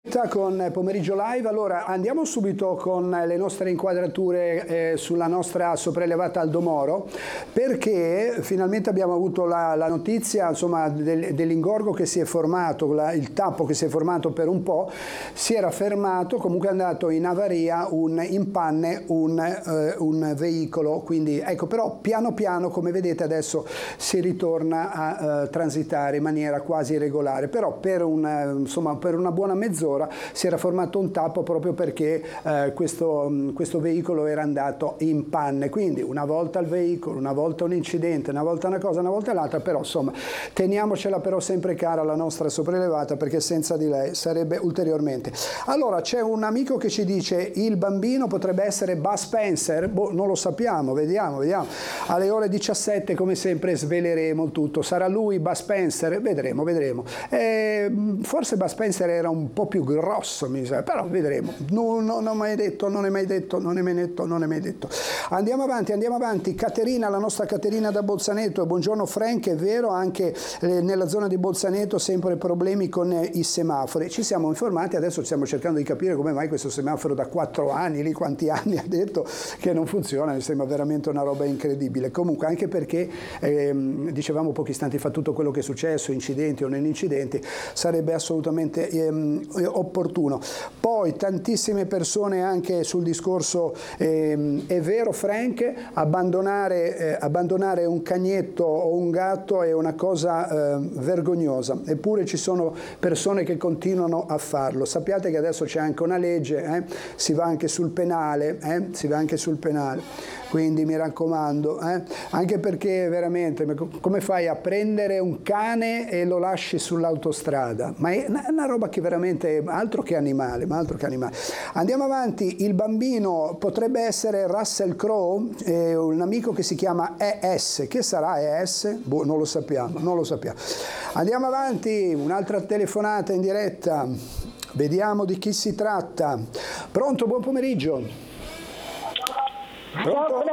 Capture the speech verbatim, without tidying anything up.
Con Pomeriggio Live. Allora andiamo subito con le nostre inquadrature eh, sulla nostra sopraelevata Aldo Moro, perché finalmente abbiamo avuto la, la notizia, insomma, del, dell'ingorgo che si è formato, la, il tappo che si è formato per un po', si era fermato, comunque è andato in avaria, un, in panne un, eh, un veicolo, quindi ecco, però piano piano, come vedete adesso si ritorna a eh, transitare in maniera quasi regolare, però per, un, insomma, per una buona mezz'ora si era formato un tappo proprio perché eh, questo, questo veicolo era andato in panne, quindi una volta il veicolo, una volta un incidente, una volta una cosa, una volta l'altra, però insomma teniamocela però sempre cara la nostra sopraelevata, perché senza di lei sarebbe ulteriormente. Allora c'è un amico che ci dice il bambino potrebbe essere Bud Spencer, boh, non lo sappiamo, vediamo, vediamo, alle ore diciassette come sempre sveleremo il tutto, sarà lui Bud Spencer, vedremo, vedremo, eh, forse Bud Spencer era un po' più grosso, mi sa, però vedremo. Non, non, non mai detto, non è mai detto, non è mai detto, non è mai detto. Andiamo avanti, andiamo avanti. Caterina, la nostra Caterina da Bolzaneto. Buongiorno Frank, è vero, anche eh, nella zona di Bolzaneto sempre problemi con eh, i semafori. Ci siamo informati, adesso stiamo cercando di capire come mai questo semaforo da quattro anni, lì quanti anni ha detto che non funziona, mi sembra veramente una roba incredibile. Comunque, anche perché, ehm, dicevamo pochi istanti fa, tutto quello che è successo, incidenti o non incidenti, sarebbe assolutamente ehm, opportuno. Poi tantissime persone anche sul discorso ehm, è vero Frank, abbandonare, eh, abbandonare un cagnetto o un gatto è una cosa eh, vergognosa, eppure ci sono persone che continuano a farlo. Sappiate che adesso c'è anche una legge, eh? si va anche sul penale, eh? si va anche sul penale, quindi mi raccomando, eh? anche perché veramente come fai a prendere un cane e lo lasci sull'autostrada? Ma è una, una roba che veramente altro che animale, ma altro che animale. Andiamo avanti, il bambino potrebbe essere Russell Crowe, eh, un amico che si chiama E S, che sarà E S? Boh, non lo sappiamo, non lo sappiamo. Andiamo avanti, un'altra telefonata in diretta, vediamo di chi si tratta. Pronto, buon pomeriggio. Pronto?